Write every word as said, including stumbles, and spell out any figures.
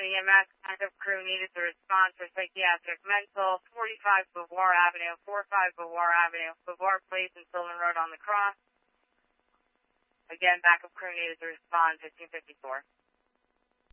E M S. Backup crew needed to respond for psychiatric mental. forty-five Beauvoir Avenue, forty-five Beauvoir Avenue, Beauvoir Place and Sylvan Road on the cross. Again, backup crew needed to respond, fifteen fifty-four.